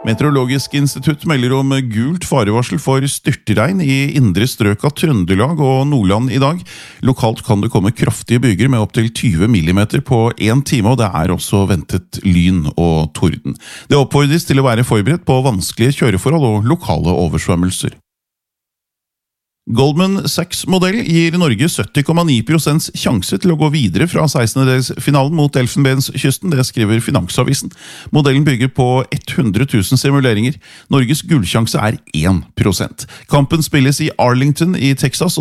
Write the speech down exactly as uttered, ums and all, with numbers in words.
Meteorologisk institutt melder om gult farevarsel for styrtregn i indre strøk av Trøndelag og Nordland i dag. Lokalt kan det komme kraftige byger med opp til tyve millimeter på en time, og det er også ventet lyn og torden. Det oppfordres til å være forberedt på vanskelige kjøreforhold og lokale oversvømmelser. Goldman Sachs-modell gir Norge sytti komma ni prosent sjanse til å gå videre fra sekstendedelsfinalen mot Elfenbenskysten, det skriver Finansavisen. Modellen bygger på hundre tusen simuleringer. Norges gullsjanse er én prosent. Kampen spilles i Arlington i Texas,